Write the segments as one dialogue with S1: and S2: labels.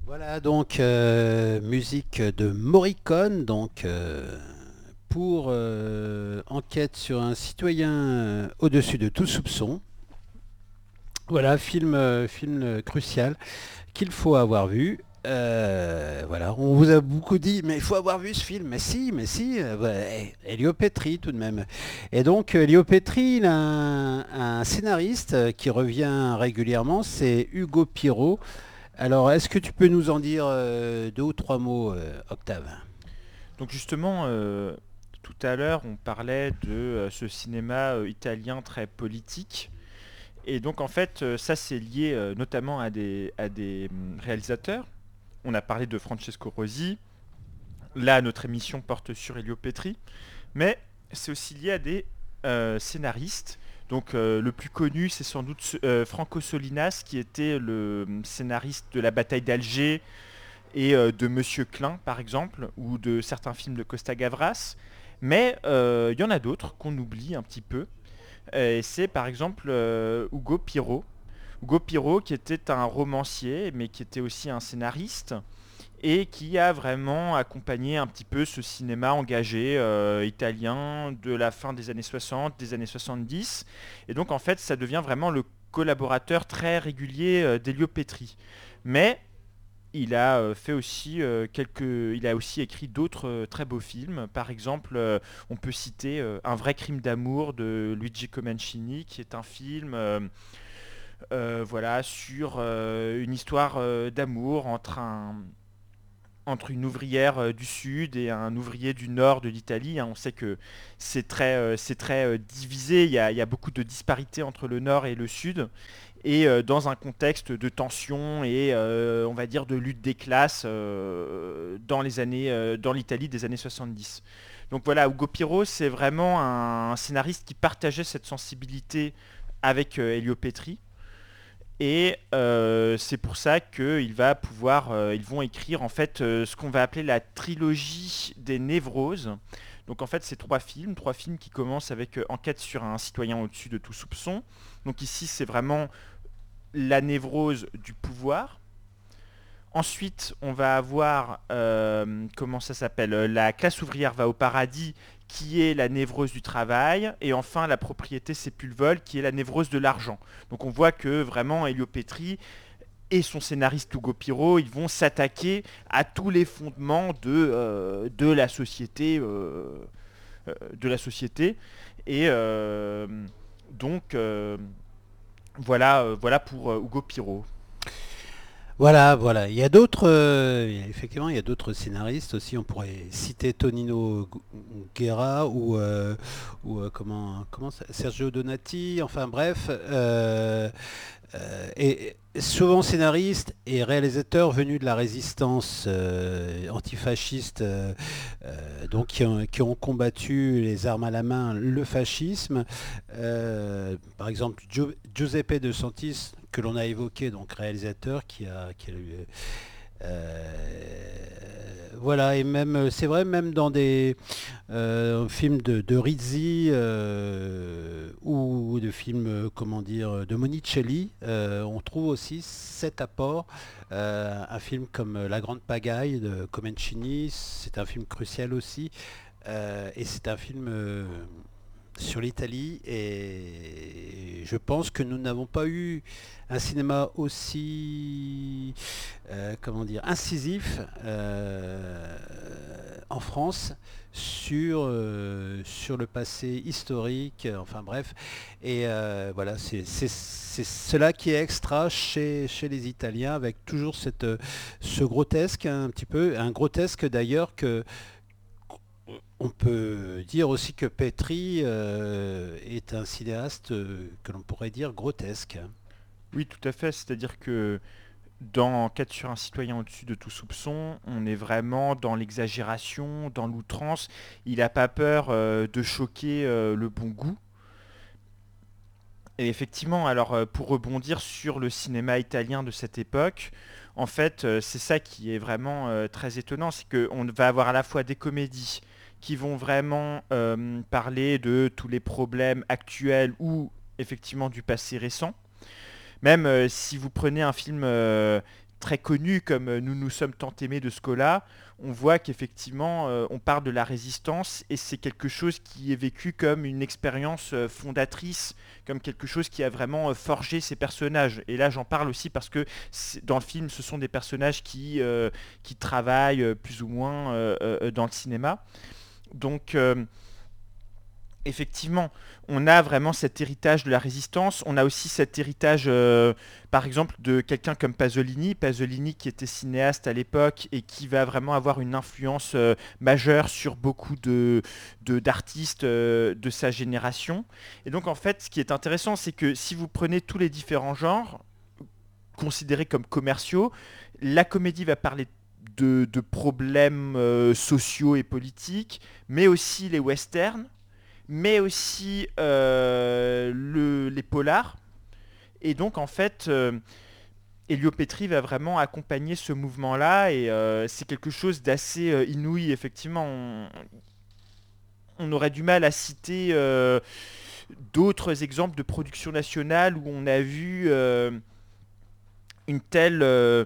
S1: Voilà donc musique de Morricone donc pour enquête sur un citoyen au-dessus de tout soupçon. Voilà film crucial qu'il faut avoir vu. Voilà, on vous a beaucoup dit, mais il faut avoir vu ce film. Mais si, ouais, Elio Petri tout de même. Et donc, Elio Petri, il a un scénariste qui revient régulièrement, c'est Hugo Pirot. Alors, est-ce que tu peux nous en dire deux ou trois mots, Octave?
S2: Donc justement, tout à l'heure, on parlait de ce cinéma italien très politique. Et donc en fait, ça c'est lié notamment à des réalisateurs. On a parlé de Francesco Rosi. Là, notre émission porte sur Elio Petri. Mais c'est aussi lié à des scénaristes. Donc le plus connu, c'est sans doute Franco Solinas, qui était le scénariste de la bataille d'Alger, et de Monsieur Klein par exemple, ou de certains films de Costa Gavras. Mais il y en a d'autres qu'on oublie un petit peu. Et c'est par exemple Hugo Pirot. Hugo Pirot qui était un romancier, mais qui était aussi un scénariste, et qui a vraiment accompagné un petit peu ce cinéma engagé italien de la fin des années 60, des années 70. Et donc en fait, ça devient vraiment le collaborateur très régulier d'Elio Petri. Mais il a fait aussi il a aussi écrit d'autres très beaux films. Par exemple, on peut citer Un vrai crime d'amour de Luigi Comencini, qui est un film voilà, sur une histoire d'amour entre une ouvrière du sud et un ouvrier du nord de l'Italie, hein. On sait que c'est très divisé, il y a beaucoup de disparités entre le nord et le sud, et dans un contexte de tension et on va dire de lutte des classes dans l'Italie des années 70. Donc voilà, Ugo Pirro, c'est vraiment un scénariste qui partageait cette sensibilité avec Elio Petri. Et c'est pour ça ils vont écrire en fait ce qu'on va appeler la trilogie des névroses. Donc en fait, c'est trois films qui commencent avec Enquête sur un citoyen au-dessus de tout soupçon. Donc ici, c'est vraiment la névrose du pouvoir. Ensuite, on va avoir, comment ça s'appelle, La classe ouvrière va au paradis, qui est la névrose du travail. Et enfin, La propriété c'est plus le vol, qui est la névrose de l'argent. Donc on voit que vraiment, Elio Petri et son scénariste Hugo Pirot, ils vont s'attaquer à tous les fondements de la société. Et donc, voilà pour Hugo Pirot.
S1: Voilà, voilà. Il y a d'autres, effectivement, il y a d'autres scénaristes aussi. On pourrait citer Tonino Guerra ou Sergio Donati. Enfin bref, et souvent scénaristes et réalisateurs venus de la résistance antifasciste, donc qui ont combattu les armes à la main le fascisme. Par exemple, Giuseppe De Santis, que l'on a évoqué, donc réalisateur, voilà, et même, c'est vrai, même dans des films de Rizzi ou de films, comment dire, de Monicelli, on trouve aussi cet apport. Un film comme La Grande Pagaille de Comencini, c'est un film crucial aussi, et c'est un film sur l'Italie, et je pense que nous n'avons pas eu un cinéma aussi comment dire, incisif en France sur le passé historique, enfin bref. Et voilà, c'est cela qui est extra chez les Italiens, avec toujours ce grotesque, hein, un petit peu, un grotesque d'ailleurs que on peut dire aussi que Petri est un cinéaste que l'on pourrait dire grotesque.
S2: Oui, tout à fait. C'est-à-dire que dans Enquête sur un citoyen au-dessus de tout soupçon, on est vraiment dans l'exagération, dans l'outrance. Il n'a pas peur de choquer le bon goût. Et effectivement, alors pour rebondir sur le cinéma italien de cette époque, en fait, c'est ça qui est vraiment très étonnant, c'est qu'on va avoir à la fois des comédies qui vont vraiment parler de tous les problèmes actuels ou effectivement du passé récent. Même si vous prenez un film très connu comme Nous nous sommes tant aimés de Scola, on voit qu'effectivement on parle de la résistance et c'est quelque chose qui est vécu comme une expérience fondatrice, comme quelque chose qui a vraiment forgé ces personnages. Et là j'en parle aussi parce que dans le film ce sont des personnages qui travaillent plus ou moins dans le cinéma. Donc effectivement, on a vraiment cet héritage de la résistance. On a aussi cet héritage, par exemple, de quelqu'un comme Pasolini. Pasolini qui était cinéaste à l'époque et qui va vraiment avoir une influence majeure sur beaucoup d'artistes de sa génération. Et donc, en fait, ce qui est intéressant, c'est que si vous prenez tous les différents genres, considérés comme commerciaux, la comédie va parler de problèmes sociaux et politiques, mais aussi les westerns, mais aussi les polars. Et donc en fait, Elio Petri va vraiment accompagner ce mouvement-là et c'est quelque chose d'assez inouï. Effectivement, on aurait du mal à citer d'autres exemples de production nationale où on a vu une telle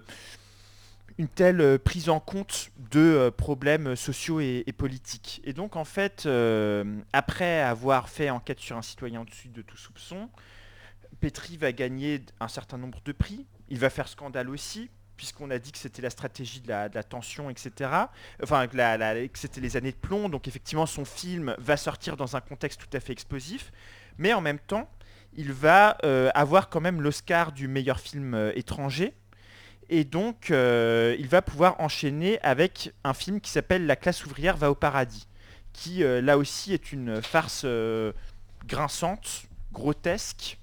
S2: prise en compte de problèmes sociaux et politiques. Et donc en fait, après avoir fait Enquête sur un citoyen au-dessus de tout soupçon, Petri va gagner un certain nombre de prix. Il va faire scandale aussi, puisqu'on a dit que c'était la stratégie de la tension, etc. Enfin, que c'était les années de plomb, donc effectivement son film va sortir dans un contexte tout à fait explosif. Mais en même temps, il va avoir quand même l'Oscar du meilleur film étranger. Et donc, il va pouvoir enchaîner avec un film qui s'appelle La classe ouvrière va au paradis, qui là aussi est une farce grinçante, grotesque,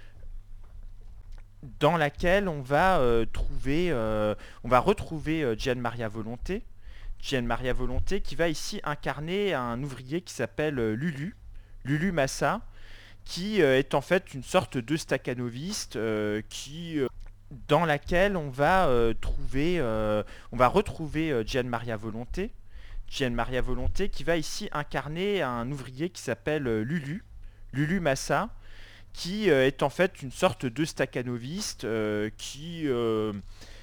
S2: dans laquelle on va retrouver Gian Maria Volonté. Gian Maria Volonté qui va ici incarner un ouvrier qui s'appelle Lulu Massa, qui est en fait une sorte de stakhanoviste dans laquelle on va retrouver Gian Maria Volonté. Gian Maria Volonté qui va ici incarner un ouvrier qui s'appelle Lulu Massa, qui est en fait une sorte de stakhanoviste